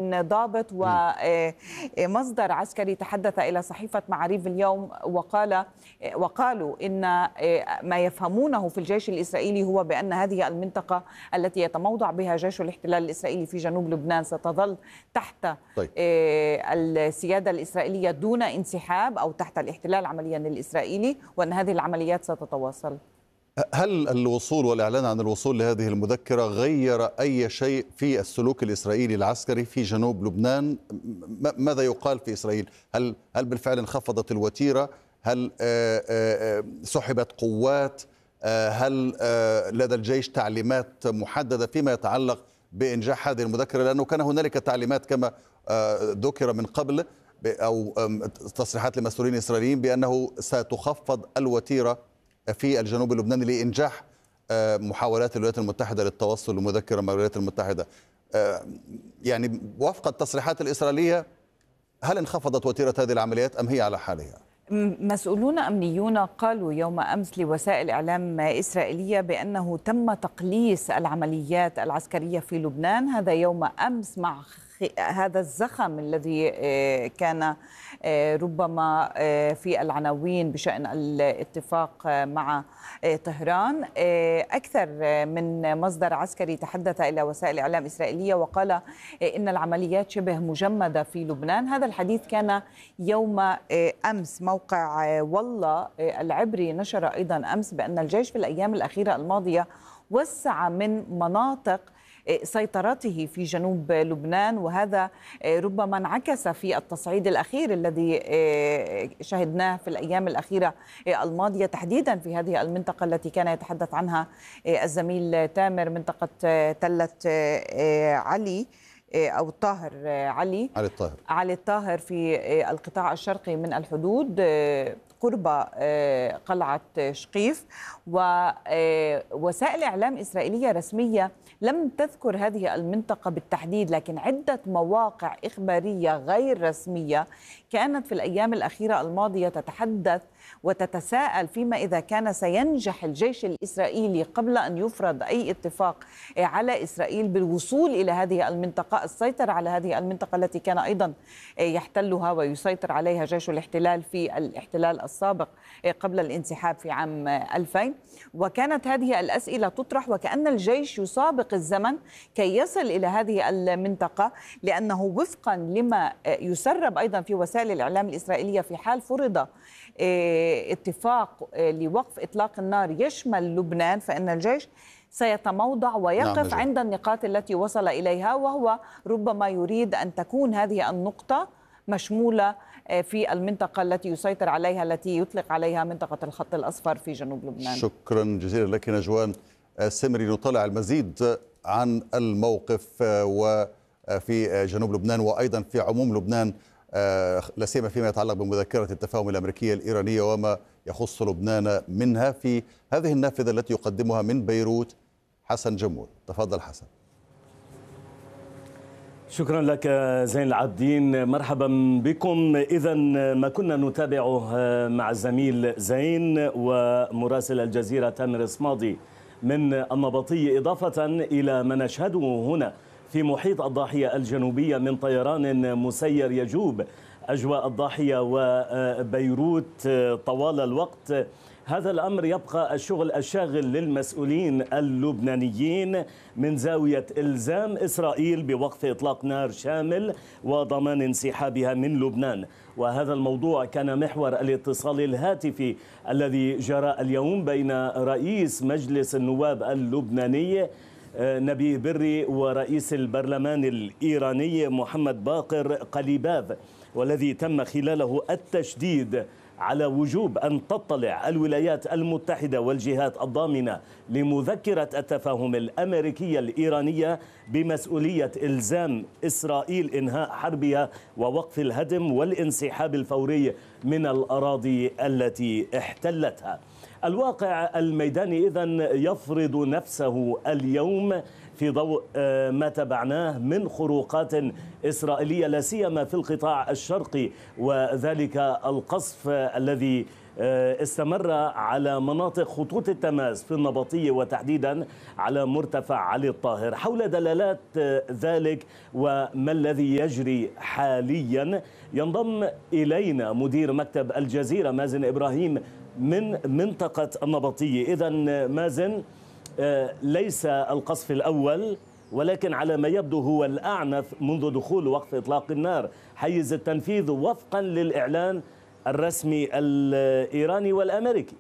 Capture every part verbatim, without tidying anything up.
من ضابط ومصدر عسكري تحدث إلى صحيفة معاريف اليوم وقال وقالوا إن ما يفهمونه في الجيش الإسرائيلي هو بأن هذه المنطقة التي يتموضع بها جيش الاحتلال الإسرائيلي في جنوب لبنان ستظل تحت طيب. السيادة الإسرائيلية دون انسحاب أو تحت الاحتلال عمليا الإسرائيلي، وأن هذه العمليات ستتواصل. هل الوصول والإعلان عن الوصول لهذه المذكرة غير أي شيء في السلوك الإسرائيلي العسكري في جنوب لبنان؟ ماذا يقال في إسرائيل؟ هل هل بالفعل انخفضت الوتيرة؟ هل سحبت قوات؟ هل لدى الجيش تعليمات محددة فيما يتعلق بإنجاح هذه المذكرة؟ لأنه كان هنالك تعليمات كما ذكر من قبل أو تصريحات لمسؤولين إسرائيليين بأنه ستخفض الوتيرة في الجنوب اللبناني لإنجاح محاولات الولايات المتحدة للتوصل لمذكرة مع الولايات المتحدة. يعني وفق التصريحات الإسرائيلية هل انخفضت وتيرة هذه العمليات أم هي على حالها؟ مسؤولون أمنيون قالوا يوم أمس لوسائل إعلام إسرائيلية بأنه تم تقليص العمليات العسكرية في لبنان، هذا يوم أمس مع هذا الزخم الذي كان ربما في العناوين بشأن الاتفاق مع طهران. أكثر من مصدر عسكري تحدث إلى وسائل إعلام إسرائيلية وقال إن العمليات شبه مجمدة في لبنان. هذا الحديث كان يوم أمس. موقع والله العبري نشر أيضا أمس بأن الجيش في الأيام الأخيرة الماضية وسع من مناطق سيطرته في جنوب لبنان، وهذا ربما انعكس في التصعيد الأخير الذي شهدناه في الأيام الأخيرة الماضية تحديدا في هذه المنطقة التي كان يتحدث عنها الزميل تامر، منطقة تلة علي أو الطاهر علي علي الطاهر علي الطاهر في القطاع الشرقي من الحدود قرب قلعة شقيف. ووسائل إعلام إسرائيلية رسمية لم تذكر هذه المنطقة بالتحديد، لكن عدة مواقع إخبارية غير رسمية كانت في الأيام الأخيرة الماضية تتحدث وتتساءل فيما إذا كان سينجح الجيش الإسرائيلي قبل أن يفرض أي اتفاق على إسرائيل بالوصول إلى هذه المنطقة، السيطرة على هذه المنطقة التي كان أيضا يحتلها ويسيطر عليها جيش الاحتلال في الاحتلال السابق قبل الانسحاب في عام ألفين. وكانت هذه الأسئلة تطرح وكأن الجيش يسابق الزمن كي يصل إلى هذه المنطقة، لأنه وفقا لما يسرب أيضا في وسائل الإعلام الإسرائيلية في حال فرض اتفاق لوقف إطلاق النار يشمل لبنان فإن الجيش سيتموضع ويقف نعم عند النقاط التي وصل إليها، وهو ربما يريد أن تكون هذه النقطة مشمولة في المنطقة التي يسيطر عليها التي يطلق عليها منطقة الخط الأصفر في جنوب لبنان. شكرا جزيلا لك نجوان سمري. نطلع المزيد عن الموقف وفي جنوب لبنان وأيضا في عموم لبنان، لا سيما فيما يتعلق بمذكرة التفاهم الأمريكية الإيرانية وما يخص لبنان منها في هذه النافذة التي يقدمها من بيروت حسن جمول. تفضل حسن. شكرا لك زين العابدين، مرحبا بكم. إذا ما كنا نتابعه مع الزميل زين ومراسل الجزيرة تامر صمادي من النبطية، إضافة إلى ما نشهده هنا في محيط الضاحية الجنوبية من طيران مسير يجوب أجواء الضاحية وبيروت طوال الوقت، هذا الأمر يبقى الشغل الشاغل للمسؤولين اللبنانيين من زاوية إلزام إسرائيل بوقف إطلاق نار شامل وضمان انسحابها من لبنان. وهذا الموضوع كان محور الاتصال الهاتفي الذي جرى اليوم بين رئيس مجلس النواب اللبناني نبيه بري ورئيس البرلمان الإيراني محمد باقر قليباف، والذي تم خلاله التشديد على وجوب أن تطلع الولايات المتحدة والجهات الضامنة لمذكرة التفاهم الأمريكية الإيرانية بمسؤولية إلزام إسرائيل إنهاء حربها ووقف الهدم والانسحاب الفوري من الأراضي التي احتلتها. الواقع الميداني إذن يفرض نفسه اليوم في ضوء ما تبعناه من خروقات إسرائيلية لا سيما في القطاع الشرقي، وذلك القصف الذي استمر على مناطق خطوط التماس في النبطية وتحديدا على مرتفع علي الطاهر. حول دلالات ذلك وما الذي يجري حاليا ينضم إلينا مدير مكتب الجزيرة مازن إبراهيم من منطقة النبطية. إذن مازن، ليس القصف الأول ولكن على ما يبدو هو الأعنف منذ دخول وقف إطلاق النار حيز التنفيذ وفقا للإعلان الرسمي الإيراني والأمريكي.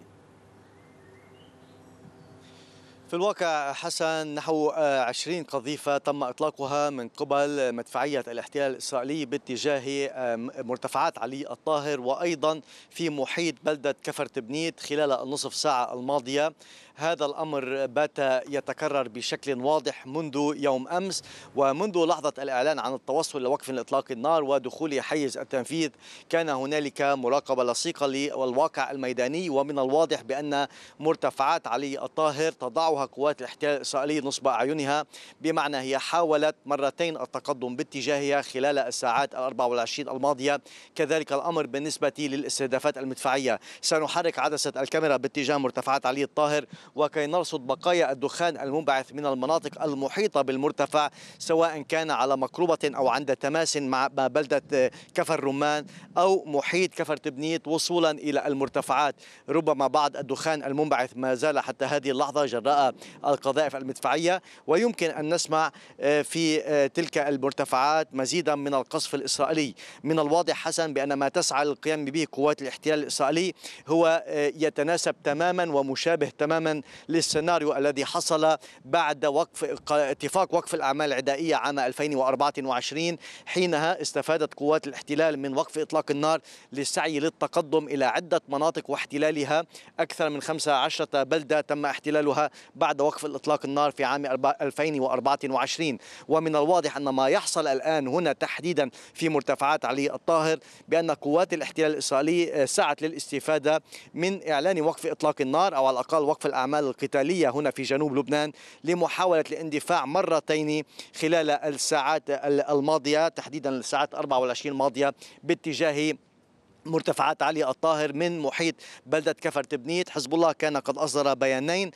في الواقع حسن نحو عشرين قذيفة تم إطلاقها من قبل مدفعية الاحتلال الإسرائيلي باتجاه مرتفعات علي الطاهر وأيضا في محيط بلدة كفر تبنيت خلال النصف ساعة الماضية. هذا الأمر بات يتكرر بشكل واضح منذ يوم أمس، ومنذ لحظة الإعلان عن التوصل لوقف إطلاق النار ودخول حيز التنفيذ كان هنالك مراقبة لصيقة للواقع الميداني، ومن الواضح بأن مرتفعات علي الطاهر تضعها قوات الاحتلال الإسرائيلي نصب أعينها، بمعنى هي حاولت مرتين التقدم باتجاهها خلال الساعات الأربع والعشرين الماضية. كذلك الأمر بالنسبة للاستهدافات المدفعية. سنحرك عدسة الكاميرا باتجاه مرتفعات علي الطاهر وكي نرصد بقايا الدخان المنبعث من المناطق المحيطة بالمرتفع، سواء كان على مقربة أو عند تماس مع بلدة كفر رمان أو محيط كفر تبنيت وصولا إلى المرتفعات. ربما بعض الدخان المنبعث ما زال حتى هذه اللحظة جراء القذائف المدفعية، ويمكن أن نسمع في تلك المرتفعات مزيدا من القصف الإسرائيلي. من الواضح حسن بأن ما تسعى للقيام به قوات الاحتلال الإسرائيلي هو يتناسب تماما ومشابه تماما للسيناريو الذي حصل بعد وقف اتفاق وقف الأعمال العدائية عام ألفين وأربعة وعشرين. حينها استفادت قوات الاحتلال من وقف إطلاق النار للسعي للتقدم إلى عدة مناطق واحتلالها. أكثر من خمسة عشر بلدة تم احتلالها بعد وقف إطلاق النار في عام ألفين وأربعة وعشرين. ومن الواضح أن ما يحصل الآن هنا تحديدا في مرتفعات علي الطاهر بأن قوات الاحتلال الإسرائيلي سعت للاستفادة من إعلان وقف إطلاق النار أو على الأقل وقف الأعمال القتالية هنا في جنوب لبنان لمحاولة الاندفاع مرتين خلال الساعات الماضية، تحديدا الساعات الأربع والعشرين الماضية باتجاه مرتفعات علي الطاهر من محيط بلدة كفر تبنيت. حزب الله كان قد أصدر بيانين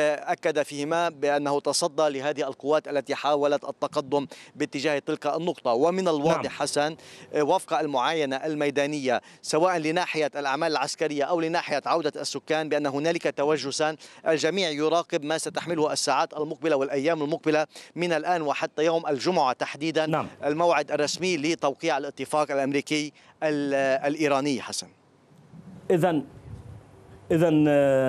أكد فيهما بأنه تصدى لهذه القوات التي حاولت التقدم باتجاه تلك النقطة. ومن الواضح نعم. حسن وفق المعاينة الميدانية سواء لناحية الأعمال العسكرية أو لناحية عودة السكان بأن هنالك توجسا. الجميع يراقب ما ستحمله الساعات المقبلة والأيام المقبلة من الآن وحتى يوم الجمعة تحديدا نعم. الموعد الرسمي لتوقيع الاتفاق الأمريكي الإيراني حسن. إذن إذن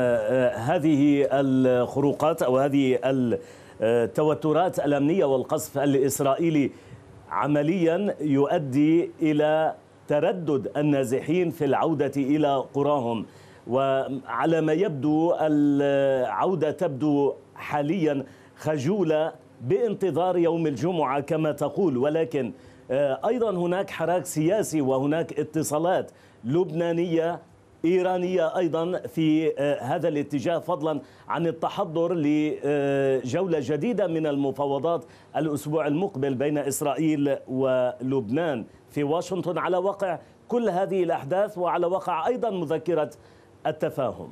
هذه الخروقات أو هذه التوترات الأمنية والقصف الإسرائيلي عمليا يؤدي إلى تردد النازحين في العودة إلى قراهم، وعلى ما يبدو العودة تبدو حاليا خجولة بانتظار يوم الجمعة كما تقول، ولكن أيضا هناك حراك سياسي وهناك اتصالات لبنانية إيرانية أيضا في هذا الاتجاه، فضلا عن التحضر لجولة جديدة من المفاوضات الأسبوع المقبل بين إسرائيل ولبنان في واشنطن على وقع كل هذه الأحداث وعلى وقع أيضا مذكرة التفاهم.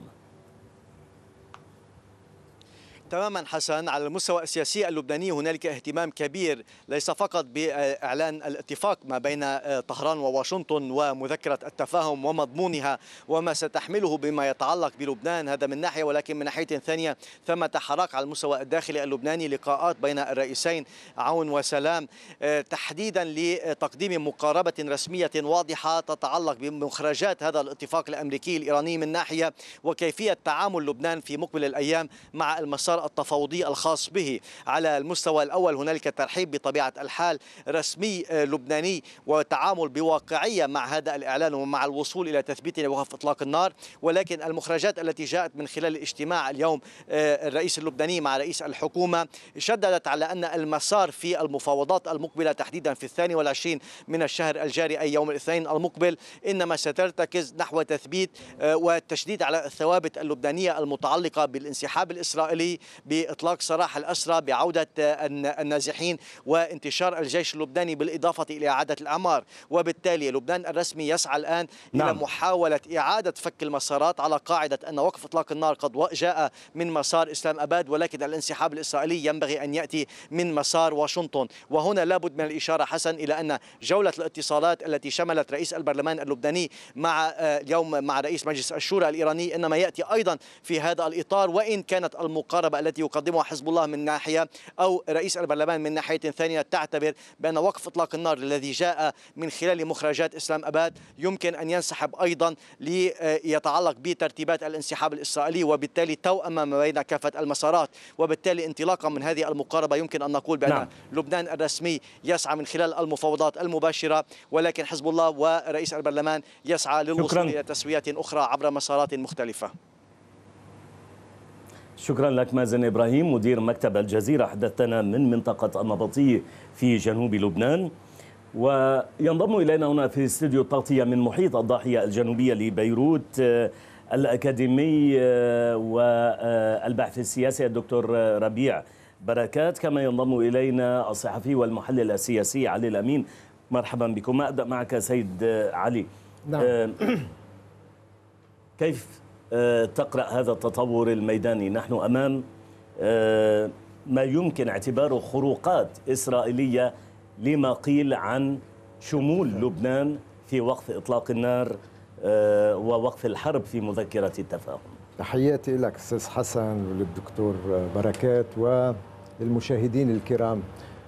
تماما حسن. على المستوى السياسي اللبناني هنالك اهتمام كبير ليس فقط بإعلان الاتفاق ما بين طهران وواشنطن ومذكرة التفاهم ومضمونها وما ستحمله بما يتعلق بلبنان، هذا من ناحية، ولكن من ناحية ثانية ثمة حراك على المستوى الداخلي اللبناني، لقاءات بين الرئيسين عون وسلام تحديدا لتقديم مقاربة رسمية واضحة تتعلق بمخرجات هذا الاتفاق الأمريكي الإيراني من ناحية، وكيفية تعامل لبنان في مقبل الأيام مع المسار التفاوضي الخاص به. على المستوى الأول هنالك ترحيب بطبيعة الحال رسمي لبناني وتعامل بواقعية مع هذا الإعلان ومع الوصول إلى تثبيت وقف إطلاق النار، ولكن المخرجات التي جاءت من خلال الاجتماع اليوم الرئيس اللبناني مع رئيس الحكومة شددت على أن المسار في المفاوضات المقبلة تحديدا في الثاني والعشرين من الشهر الجاري أي يوم الاثنين المقبل إنما سترتكز نحو تثبيت والتشديد على الثوابت اللبنانية المتعلقة بالانسحاب الإسرائيلي بإطلاق سراح الأسرى، بعودة النازحين وانتشار الجيش اللبناني بالإضافة إلى إعادة الأعمار. وبالتالي لبنان الرسمي يسعى الآن نعم. إلى محاولة إعادة فك المسارات على قاعدة أن وقف إطلاق النار قد جاء من مسار إسلام أباد، ولكن الانسحاب الإسرائيلي ينبغي أن يأتي من مسار واشنطن. وهنا لابد من الإشارة حسن إلى أن جولة الاتصالات التي شملت رئيس البرلمان اللبناني مع اليوم مع رئيس مجلس الشورى الإيراني إنما يأتي أيضا في هذا الإطار، وإن كانت المقاربة التي يقدمها حزب الله من ناحية أو رئيس البرلمان من ناحية ثانية تعتبر بأن وقف إطلاق النار الذي جاء من خلال مخرجات إسلام أباد يمكن أن ينسحب أيضا ليتعلق بترتيبات الانسحاب الإسرائيلي، وبالتالي توأم ما بين كافة المسارات. وبالتالي انطلاقا من هذه المقاربة يمكن أن نقول بأن نعم. لبنان الرسمي يسعى من خلال المفاوضات المباشرة، ولكن حزب الله ورئيس البرلمان يسعى للوصول شكراً. إلى تسويات أخرى عبر مسارات مختلفة. شكرا لك مازن إبراهيم مدير مكتب الجزيرة، حدثنا من منطقة النبطية في جنوب لبنان. وينضم إلينا هنا في استوديو التغطية من محيط الضاحية الجنوبية لبيروت الأكاديمي والباحث السياسي الدكتور ربيع بركات، كما ينضم إلينا الصحفي والمحلل السياسي علي الأمين. مرحبا بكم. أبدأ معك سيد علي. نعم. كيف تقرأ هذا التطور الميداني؟ نحن أمام ما يمكن اعتباره خروقات إسرائيلية لما قيل عن شمول لبنان في وقف إطلاق النار ووقف الحرب في مذكرة التفاهم. تحياتي لك أستاذ حسن وللدكتور بركات وللمشاهدين الكرام.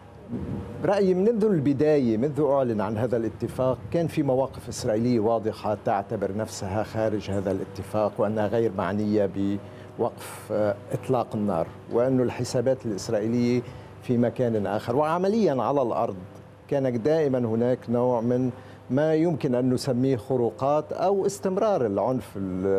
رأيي منذ البداية، منذ أعلن عن هذا الاتفاق، كان في مواقف إسرائيلية واضحة تعتبر نفسها خارج هذا الاتفاق وأنها غير معنية بوقف إطلاق النار، وأن الحسابات الإسرائيلية في مكان آخر. وعمليا على الأرض كان دائما هناك نوع من ما يمكن أن نسميه خروقات أو استمرار العنف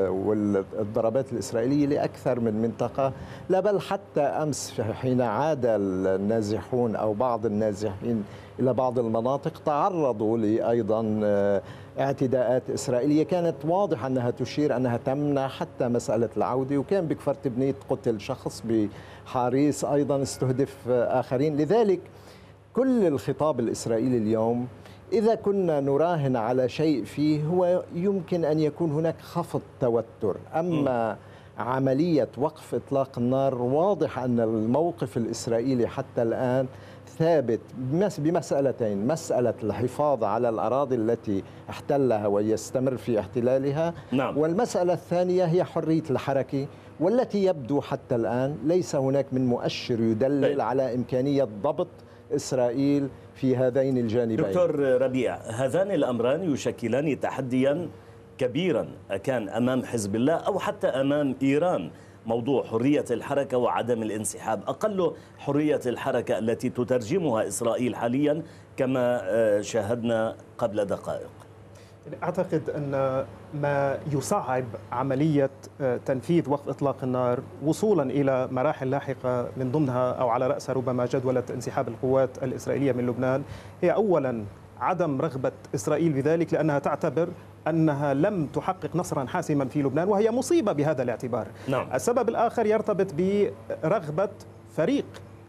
والضربات الإسرائيلية لأكثر من منطقة، لا بل حتى أمس حين عاد النازحون أو بعض النازحين إلى بعض المناطق تعرضوا لأيضا اعتداءات إسرائيلية كانت واضحة أنها تشير أنها تمنع حتى مسألة العودة. وكان بكفر تبنيت قتل شخص، بحاريس أيضا استهدف آخرين. لذلك كل الخطاب الإسرائيلي اليوم إذا كنا نراهن على شيء فيه هو يمكن أن يكون هناك خفض توتر. أما عملية وقف إطلاق النار واضح أن الموقف الإسرائيلي حتى الآن ثابت بمسألتين: مسألة الحفاظ على الأراضي التي احتلها ويستمر في احتلالها، نعم. والمسألة الثانية هي حرية الحركة، والتي يبدو حتى الآن ليس هناك من مؤشر يدلل على إمكانية ضبط إسرائيل في هذين الجانبين. دكتور ربيع، هذان الأمران يشكلان تحديا كبيرا كان أمام حزب الله أو حتى أمام إيران، موضوع حرية الحركة وعدم الانسحاب. أقل حرية الحركة التي تترجمها إسرائيل حاليا كما شاهدنا قبل دقائق. أعتقد أن ما يصعب عملية تنفيذ وقف إطلاق النار وصولا إلى مراحل لاحقة من ضمنها أو على رأسها ربما جدولة انسحاب القوات الإسرائيلية من لبنان هي أولا عدم رغبة إسرائيل بذلك، لأنها تعتبر أنها لم تحقق نصرا حاسما في لبنان، وهي مصيبة بهذا الاعتبار. نعم. السبب الآخر يرتبط برغبة فريق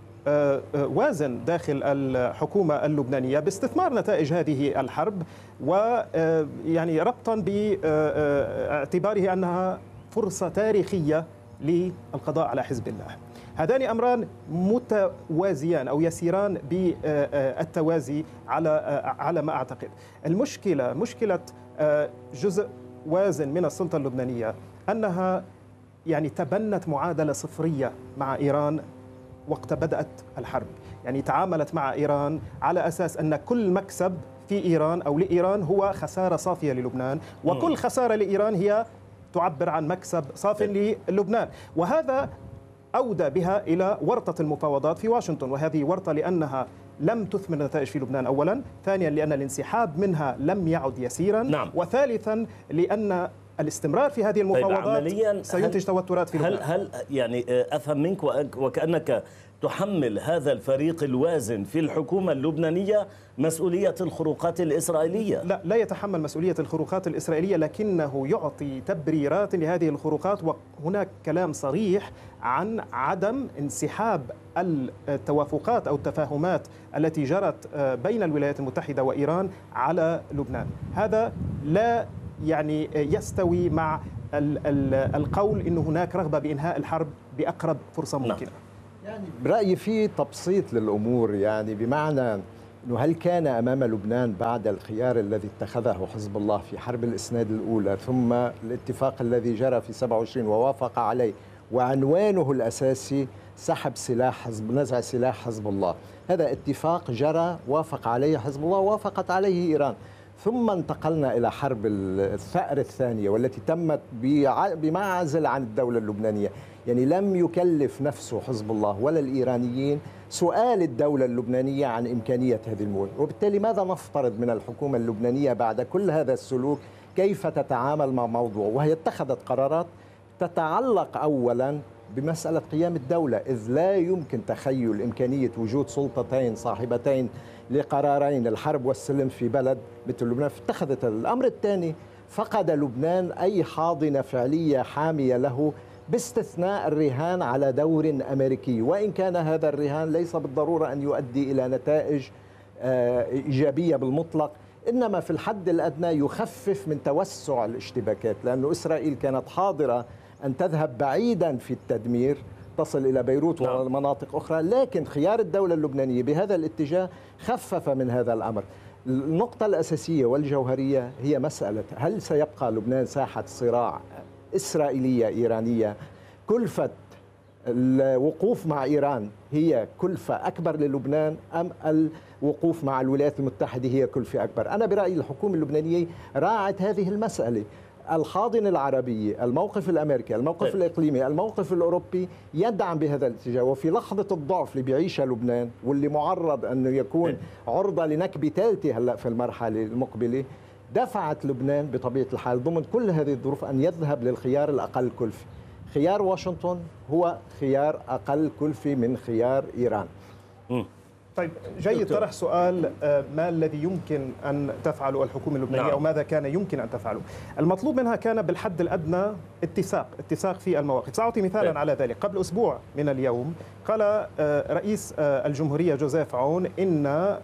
وازن داخل الحكومة اللبنانية باستثمار نتائج هذه الحرب، ويعني ربطا باعتباره أنها فرصة تاريخية للقضاء على حزب الله. هذان أمران متوازيان أو يسيران بالتوازي على على ما أعتقد. المشكلة مشكلة جزء وازن من السلطة اللبنانية أنها يعني تبنت معادلة صفرية مع إيران وقت بدأت الحرب، يعني تعاملت مع إيران على أساس أن كل مكسب في إيران أو لإيران هو خسارة صافية للبنان، وكل خسارة لإيران هي تعبر عن مكسب صاف للبنان. وهذا أودى بها إلى ورطة المفاوضات في واشنطن، وهذه ورطة لأنها لم تثمر نتائج في لبنان أولا، ثانيا لأن الانسحاب منها لم يعد يسيرا، نعم. وثالثا لأن الاستمرار في هذه المفاوضات طيب سينتج توترات في لبنان. هل هل يعني افهم منك وكانك تحمل هذا الفريق الوازن في الحكومة اللبنانية مسؤولية الخروقات الإسرائيلية؟ لا، لا يتحمل مسؤولية الخروقات الإسرائيلية، لكنه يعطي تبريرات لهذه الخروقات، وهناك كلام صريح عن عدم انسحاب التوافقات أو التفاهمات التي جرت بين الولايات المتحدة وإيران على لبنان. هذا لا يعني يستوي مع القول إن هناك رغبة بإنهاء الحرب بأقرب فرصة ممكنة. يعني برأيي في تبسيط للأمور، يعني بمعنى أنه هل كان أمام لبنان بعد الخيار الذي اتخذه حزب الله في حرب الإسناد الأولى ثم الاتفاق الذي جرى في سبعة وعشرين ووافق عليه وعنوانه الأساسي سحب سلاح حزب نزع سلاح حزب الله، هذا اتفاق جرى وافق عليه حزب الله ووافقت عليه إيران، ثم انتقلنا إلى حرب الثأر الثانية والتي تمت بمعزل عن الدولة اللبنانية. يعني لم يكلف نفسه حزب الله ولا الإيرانيين سؤال الدولة اللبنانية عن إمكانية هذه الموضوع، وبالتالي ماذا نفترض من الحكومة اللبنانية بعد كل هذا السلوك؟ كيف تتعامل مع موضوع وهي اتخذت قرارات تتعلق أولا بمسألة قيام الدولة، إذ لا يمكن تخيل إمكانية وجود سلطتين صاحبتين لقرارين الحرب والسلم في بلد مثل لبنان. فاتخذت الأمر الثاني، فقد لبنان أي حاضنة فعلية حامية له باستثناء الرهان على دور أمريكي، وإن كان هذا الرهان ليس بالضرورة أن يؤدي إلى نتائج إيجابية بالمطلق، إنما في الحد الأدنى يخفف من توسع الاشتباكات، لأن إسرائيل كانت حاضرة أن تذهب بعيدا في التدمير تصل إلى بيروت ومناطق أخرى، لكن خيار الدولة اللبنانية بهذا الاتجاه خفف من هذا الأمر. النقطة الأساسية والجوهرية هي مسألة هل سيبقى لبنان ساحة صراع إسرائيلية إيرانية؟ كلفة الوقوف مع إيران هي كلفة أكبر للبنان أم الوقوف مع الولايات المتحدة هي كلفة أكبر؟ أنا برأيي الحكومة اللبنانية راعت هذه المسألة، الحاضنة العربية، الموقف الأمريكي، الموقف طيب. الإقليمي، الموقف الأوروبي يدعم بهذا الاتجاه، وفي لحظة الضعف اللي بيعيشها لبنان واللي معرض أنه يكون طيب. عرضة لنكبة ثالثة هلأ في المرحلة المقبلة، دفعت لبنان بطبيعة الحال ضمن كل هذه الظروف أن يذهب للخيار الأقل كلفة. خيار واشنطن هو خيار أقل كلفة من خيار إيران. م. طيب، جيد طرح سؤال ما الذي يمكن أن تفعله الحكومة اللبنانية نعم. أو ماذا كان يمكن أن تفعله؟ المطلوب منها كان بالحد الأدنى اتساق اتساق في المواقف. سأعطي مثالا طيب. على ذلك. قبل أسبوع من اليوم قال رئيس الجمهورية جوزيف عون إن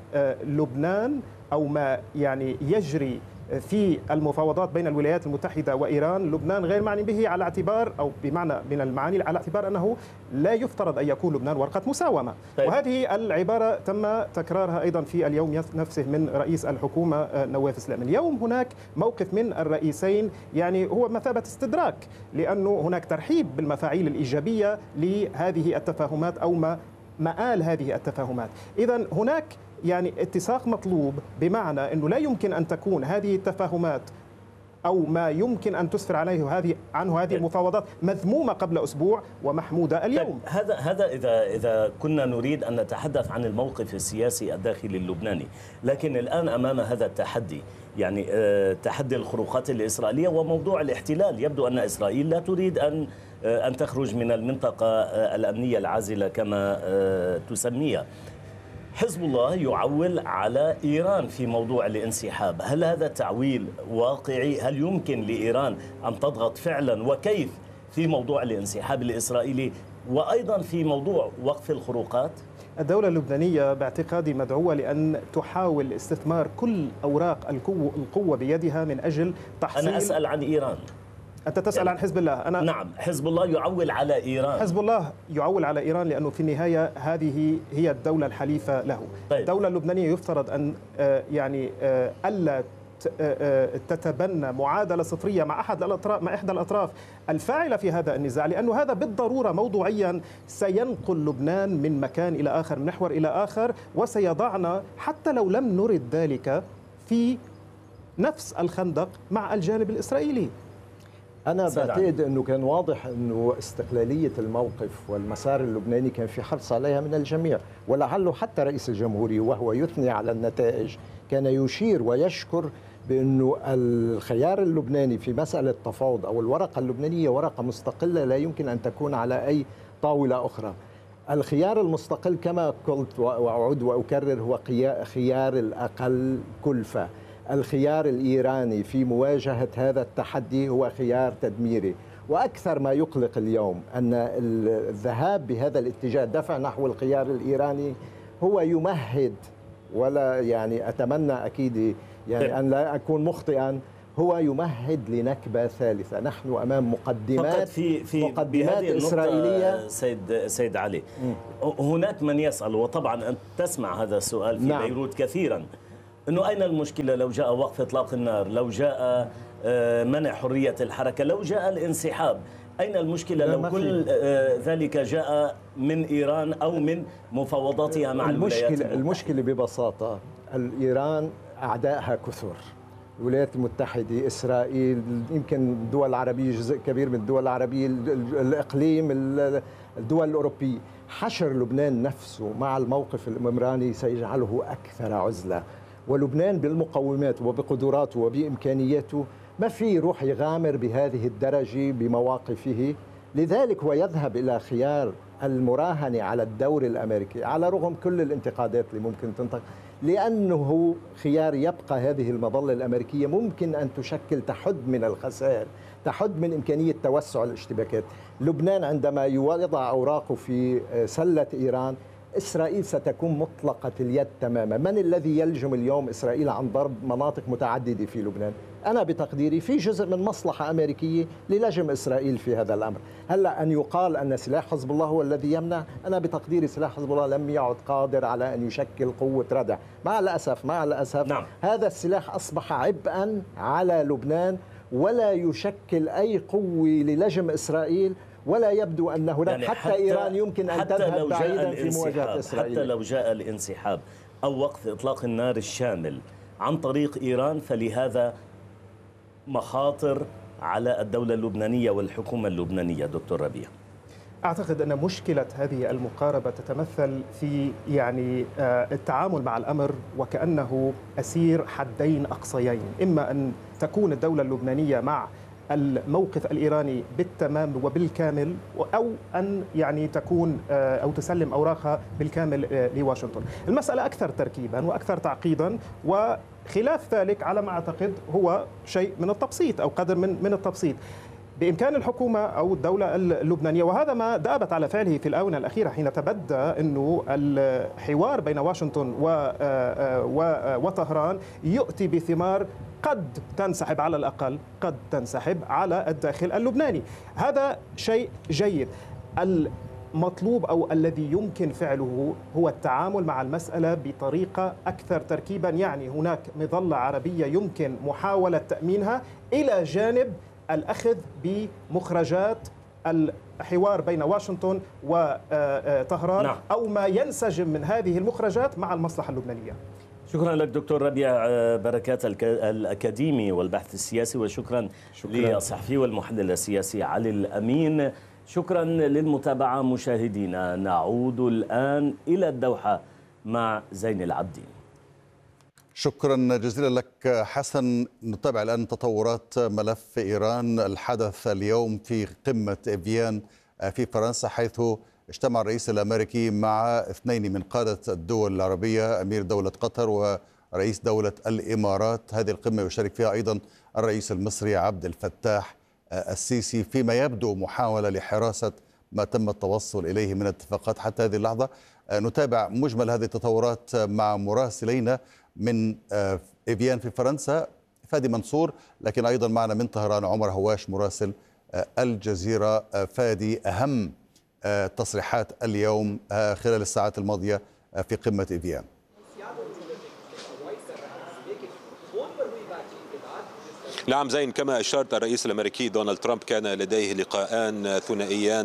لبنان أو ما يعني يجري في المفاوضات بين الولايات المتحدة وإيران، لبنان غير معني به على اعتبار أو بمعنى من المعاني على اعتبار أنه لا يفترض أن يكون لبنان ورقة مساومة. طيب. وهذه العبارة تم تكرارها أيضا في اليوم نفسه من رئيس الحكومة نواف سلام. اليوم هناك موقف من الرئيسين يعني هو مثابة استدراك، لأنه هناك ترحيب بالمفاعيل الإيجابية لهذه التفاهمات أو ما مآل هذه التفاهمات. إذن هناك يعني اتساق مطلوب، بمعنى أنه لا يمكن أن تكون هذه التفاهمات أو ما يمكن أن تسفر عليه هذه عنه هذه المفاوضات مذمومة قبل أسبوع ومحمودة اليوم. هذا هذا إذا إذا كنا نريد أن نتحدث عن الموقف السياسي الداخلي اللبناني، لكن الآن أمام هذا التحدي، يعني تحدي الخروقات الإسرائيلية وموضوع الاحتلال. يبدو أن إسرائيل لا تريد أن أن تخرج من المنطقة الأمنية العازلة كما تسميها. حزب الله يعول على إيران في موضوع الانسحاب، هل هذا تعويل واقعي؟ هل يمكن لإيران أن تضغط فعلا وكيف في موضوع الانسحاب الإسرائيلي وأيضا في موضوع وقف الخروقات؟ الدولة اللبنانية باعتقادي مدعوة لأن تحاول استثمار كل أوراق القوة بيدها من أجل تحصيل. أنا أسأل عن إيران. أنت تسأل يعني عن حزب الله. أنا نعم، حزب الله يعول على إيران. حزب الله يعول على إيران لأنه في النهاية هذه هي الدولة الحليفة له. طيب. الدولة اللبنانية يفترض أن يعني ألا تتبنى معادلة صفرية مع أحد الأطراف مع إحدى الأطراف الفاعلة في هذا النزاع، لأنه هذا بالضرورة موضوعيا سينقل لبنان من مكان إلى آخر، من محور إلى آخر، وسيضعنا حتى لو لم نرد ذلك في نفس الخندق مع الجانب الإسرائيلي. أنا بعتقد أنه كان واضح أنه استقلالية الموقف والمسار اللبناني كان في حرص عليها من الجميع، ولعله حتى رئيس الجمهورية وهو يثني على النتائج كان يشير ويشكر بأنه الخيار اللبناني في مسألة تفاوض أو الورقة اللبنانية ورقة مستقلة لا يمكن أن تكون على أي طاولة أخرى. الخيار المستقل كما قلت وأعود وأكرر هو خيار الأقل كلفة. الخيار الإيراني في مواجهة هذا التحدي هو خيار تدميري، وأكثر ما يقلق اليوم أن الذهاب بهذا الاتجاه دفع نحو الخيار الإيراني هو يمهد، ولا يعني أتمنى أكيد يعني أن لا أكون مخطئا، هو يمهد لنكبة ثالثة. نحن أمام مقدمات فقط في في مقدمات إسرائيلية. سيد سيد علي، هناك من يسأل، وطبعا أنت تسمع هذا السؤال في نعم. بيروت كثيرا، أنه أين المشكلة لو جاء وقف إطلاق النار، لو جاء منع حرية الحركة، لو جاء الانسحاب، أين المشكلة لو كل ذلك جاء من إيران أو من مفاوضاتها مع الولايات المتحدة؟ المشكلة ببساطة الإيران أعدائها كثر، الولايات المتحدة، إسرائيل، يمكن الدول العربية، جزء كبير من الدول العربية، الإقليم، الدول الأوروبية. حشر لبنان نفسه مع الموقف الإمراني سيجعله أكثر عزلة، ولبنان بالمقومات وبقدراته وبإمكانياته ما في يروح يغامر بهذه الدرجة بمواقفه. لذلك هو يذهب إلى خيار المراهنة على الدور الأمريكي على رغم كل الانتقادات اللي ممكن تنطق، لأنه خيار يبقى هذه المظلة الأمريكية ممكن أن تشكل تحد من الخسائر، تحد من إمكانية توسع الاشتباكات. لبنان عندما يوضع أوراقه في سلة إيران، إسرائيل ستكون مطلقة اليد تماما. من الذي يلجم اليوم إسرائيل عن ضرب مناطق متعددة في لبنان؟ أنا بتقديري في جزء من مصلحة أمريكية للجم إسرائيل في هذا الأمر. هلأ أن يقال أن سلاح حزب الله هو الذي يمنع، أنا بتقديري سلاح حزب الله لم يعد قادر على أن يشكل قوة ردع. مع الأسف مع الأسف نعم. هذا السلاح أصبح عبئا على لبنان ولا يشكل أي قوة للجم إسرائيل، ولا يبدو أن هناك يعني حتى, حتى إيران يمكن أن تذهب بعيدا في مواجهة إسرائيل. حتى لو جاء الانسحاب أو وقف إطلاق النار الشامل عن طريق إيران، فلهذا مخاطر على الدولة اللبنانية والحكومة اللبنانية. دكتور ربيع، أعتقد أن مشكلة هذه المقاربة تتمثل في يعني التعامل مع الأمر وكأنه أسير حدين أقصيين، إما أن تكون الدولة اللبنانية مع الموقف الإيراني بالتمام وبالكامل، أو أن يعني تكون أو تسلم أوراقها بالكامل لواشنطن. المسألة أكثر تركيبا وأكثر تعقيدا، وخلاف ذلك على ما أعتقد هو شيء من التبسيط أو قدر من من التبسيط. بإمكان الحكومة أو الدولة اللبنانية، وهذا ما دأبت على فعله في الآونة الأخيرة حين تبدى أنه الحوار بين واشنطن وطهران يؤتي بثمار قد تنسحب، على الأقل قد تنسحب على الداخل اللبناني. هذا شيء جيد. المطلوب أو الذي يمكن فعله هو التعامل مع المسألة بطريقة أكثر تركيبا، يعني هناك مظلة عربية يمكن محاولة تأمينها إلى جانب الأخذ بمخرجات الحوار بين واشنطن وطهران نعم. أو ما ينسجم من هذه المخرجات مع المصلحة اللبنانية. شكرا لك دكتور ربيع بركات الأكاديمي والبحث السياسي، وشكرا للصحفي والمحلل السياسي علي الأمين. شكرا للمتابعة مشاهدينا. نعود الآن إلى الدوحة مع زين العابدين. شكرا جزيلا لك حسن. نتابع الآن تطورات ملف إيران. الحدث اليوم في قمة إفيان في فرنسا، حيث اجتمع الرئيس الأمريكي مع اثنين من قادة الدول العربية، أمير دولة قطر ورئيس دولة الإمارات. هذه القمة يشارك فيها أيضا الرئيس المصري عبد الفتاح السيسي، فيما يبدو محاولة لحراسة ما تم التوصل إليه من اتفاقات حتى هذه اللحظة. نتابع مجمل هذه التطورات مع مراسلينا من إفيان في فرنسا فادي منصور، لكن أيضا معنا من طهران عمر هواش مراسل الجزيرة. فادي، أهم تصريحات اليوم خلال الساعات الماضية في قمة إفيان. نعم زين، كما أشرت الرئيس الأمريكي دونالد ترامب كان لديه لقاءان ثنائيان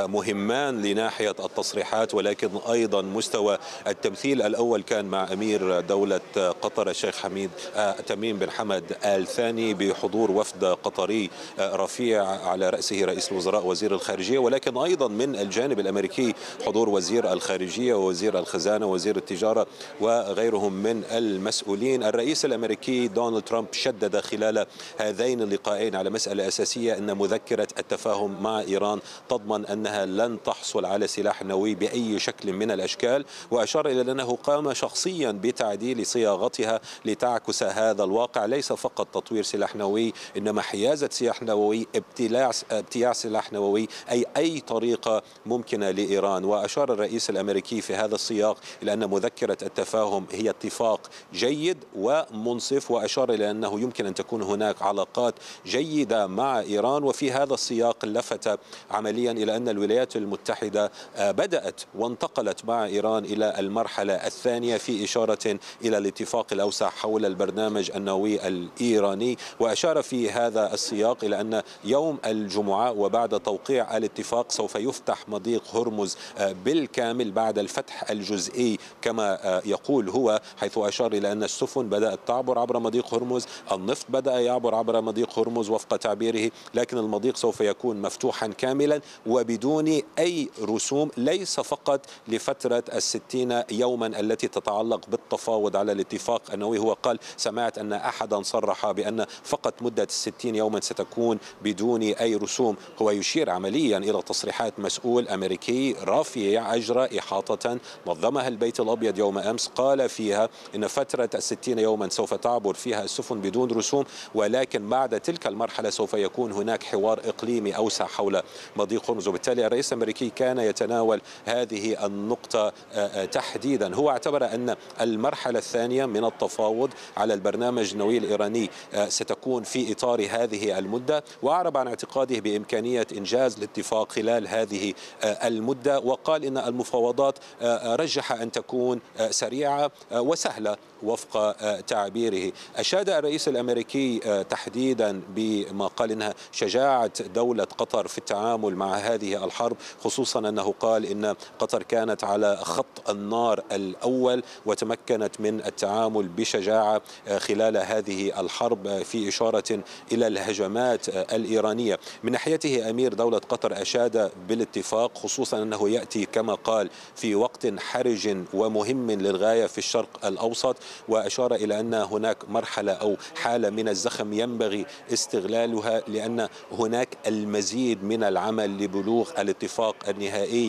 مهمان لناحية التصريحات ولكن أيضا مستوى التمثيل. الأول كان مع أمير دولة قطر الشيخ حميد تميم بن حمد آل ثاني بحضور وفد قطري رفيع على رأسه رئيس الوزراء وزير الخارجية، ولكن أيضا من الجانب الأمريكي حضور وزير الخارجية ووزير الخزانة ووزير التجارة وغيرهم من المسؤولين. الرئيس الأمريكي دونالد ترامب شدد خلال هذين اللقاءين على مسألة أساسية أن مذكرة التفاهم مع إيران تضمن أنها لن تحصل على سلاح نووي بأي شكل من الأشكال، وأشار إلى أنه قام شخصيا بتعديل صياغتها لتعكس هذا الواقع، ليس فقط تطوير سلاح نووي إنما حيازة سلاح نووي، ابتلاع ابتياع سلاح نووي، أي أي طريقة ممكنة لإيران. وأشار الرئيس الأمريكي في هذا السياق إلى أن مذكرة التفاهم هي اتفاق جيد ومنصف، وأشار إلى أنه يمكن أن تكون هناك علاقات جيدة مع إيران. وفي هذا السياق لفت عمليا إلى أن الولايات المتحدة بدأت وانتقلت مع إيران إلى المرحلة الثانية في إشارة إلى الاتفاق الأوسع حول البرنامج النووي الإيراني. وأشار في هذا السياق إلى أن يوم الجمعة وبعد توقيع الاتفاق سوف يفتح مضيق هرمز بالكامل بعد الفتح الجزئي كما يقول هو، حيث أشار إلى أن السفن بدأت تعبر عبر مضيق هرمز، النفط بدأ يعبر عبر مضيق هرمز وفق تعبيره، لكن المضيق سوف يكون مفتوحا كاملا وبدون أي رسوم، ليس فقط لفترة الستين يوما التي تتعلق بالتفاوض على الاتفاق النووي. هو قال سمعت أن أحدا صرح بأن فقط مدة الستين يوما ستكون بدون أي رسوم. هو يشير عمليا إلى تصريحات مسؤول أمريكي رفيع أجرى إحاطة نظمها البيت الأبيض يوم أمس، قال فيها أن فترة الستين يوما سوف تعبر فيها السفن بدون رسوم، ولكن بعد تلك المرحلة سوف يكون هناك حوار إقليمي أوسع حول مضيق هرمز. وبالتالي الرئيس الأمريكي كان يتناول هذه النقطة تحديدا. هو اعتبر أن المرحلة الثانية من التفاوض على البرنامج النووي الإيراني ستكون في إطار هذه المدة، وأعرب عن اعتقاده بإمكانية إنجاز الاتفاق خلال هذه المدة، وقال إن المفاوضات رجح أن تكون سريعة وسهلة وفق تعبيره. أشاد الرئيس الأمريكي تحديدا بما قال إنها شجاعة دولة قطر في التعامل مع هذه الحرب، خصوصا أنه قال إن قطر كانت على خط النار الأول وتمكنت من التعامل بشجاعة خلال هذه الحرب، في إشارة إلى الهجمات الإيرانية. من ناحيته أمير دولة قطر أشاد بالاتفاق، خصوصا أنه يأتي كما قال في وقت حرج ومهم للغاية في الشرق الأوسط، وأشار إلى أن هناك مرحلة أو حالة من الزخم ينبغي استغلالها، لأن هناك المزيد من العمل لبلوغ الاتفاق النهائي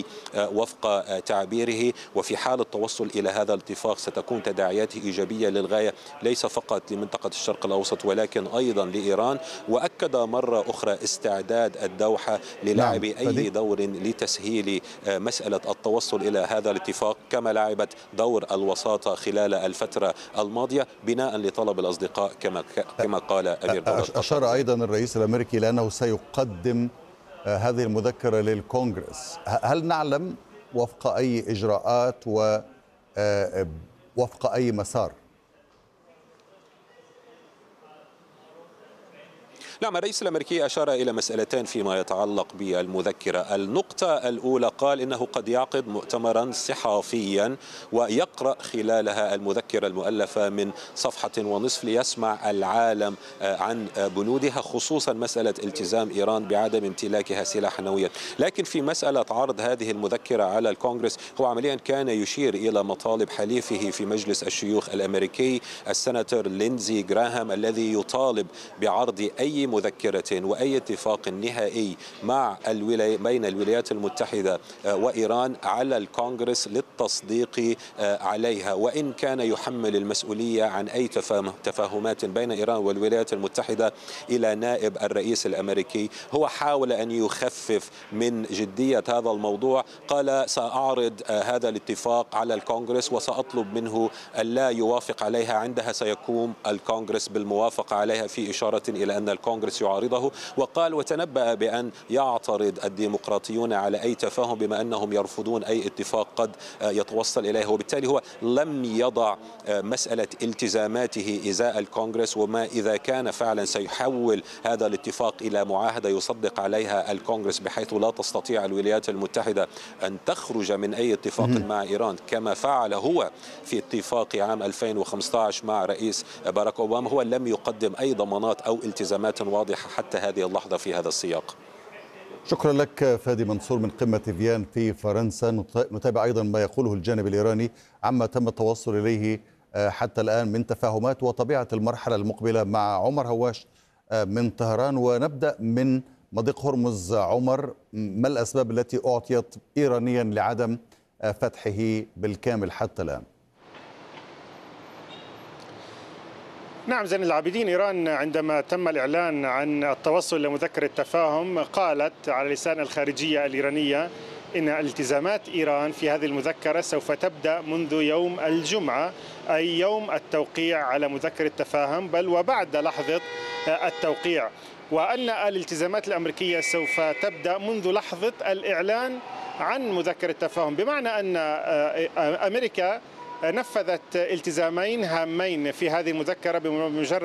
وفق تعبيره. وفي حال التوصل إلى هذا الاتفاق ستكون تداعياته إيجابية للغاية، ليس فقط لمنطقة الشرق الأوسط ولكن أيضا لإيران. وأكد مرة أخرى استعداد الدوحة للعب نعم. أي دور لتسهيل مسألة التوصل إلى هذا الاتفاق، كما لعبت دور الوساطة خلال الفترة الماضية بناء لطلب الأصدقاء كما كما قال أمير دولة قطر. أشار أيضا الرئيس الأمريكي لأنه سيقدم هذه المذكرة للكونغرس. هل نعلم وفق أي إجراءات ووفق أي مسار؟ نعم، الرئيس الأمريكي أشار إلى مسألتين فيما يتعلق بالمذكرة. النقطة الأولى قال إنه قد يعقد مؤتمرا صحافيا ويقرأ خلالها المذكرة المؤلفة من صفحة ونصف ليسمع العالم عن بنودها، خصوصا مسألة التزام إيران بعدم امتلاكها سلاحا نوويا. لكن في مسألة عرض هذه المذكرة على الكونغرس هو عمليا كان يشير إلى مطالب حليفه في مجلس الشيوخ الأمريكي السناتور لينزي جراهام، الذي يطالب بعرض أي مذكرة وأي اتفاق نهائي مع الولاي بين الولايات المتحدة وإيران على الكونغرس للتصديق عليها، وإن كان يحمل المسؤولية عن أي تفاهمات بين إيران والولايات المتحدة إلى نائب الرئيس الأمريكي. هو حاول أن يخفف من جدية هذا الموضوع، قال سأعرض هذا الاتفاق على الكونغرس وسأطلب منه ألا يوافق عليها، عندها سيقوم الكونغرس بالموافقة عليها، في إشارة إلى أن الكونغرس يعارضه. وقال وتنبأ بأن يعترض الديمقراطيون على أي تفاهم بما أنهم يرفضون أي اتفاق قد يتوصل إليه. وبالتالي هو هو لم يضع مسألة التزاماته إزاء الكونغرس، وما إذا كان فعلا سيحول هذا الاتفاق إلى معاهدة يصدق عليها الكونغرس بحيث لا تستطيع الولايات المتحدة أن تخرج من أي اتفاق مع إيران كما فعل هو في اتفاق عام ألفين وخمسة عشر مع رئيس باراك أوباما. هو لم يقدم أي ضمانات أو التزامات واضحة حتى هذه اللحظة في هذا السياق. شكرا لك فادي منصور من قمة فيان في فرنسا. نتابع أيضا ما يقوله الجانب الإيراني عما تم التوصل إليه حتى الآن من تفاهمات وطبيعة المرحلة المقبلة مع عمر هواش من طهران. ونبدأ من مضيق هرمز. عمر، ما الأسباب التي أعطيت إيرانيا لعدم فتحه بالكامل حتى الآن؟ نعم زين العابدين، إيران عندما تم الإعلان عن التوصل لمذكرة تفاهم قالت على لسان الخارجية الإيرانية إن التزامات إيران في هذه المذكرة سوف تبدأ منذ يوم الجمعة، أي يوم التوقيع على مذكرة تفاهم، بل وبعد لحظة التوقيع، وأن الالتزامات الأمريكية سوف تبدأ منذ لحظة الإعلان عن مذكرة تفاهم، بمعنى أن أمريكا نفذت التزامين هامين في هذه المذكرة بمجرد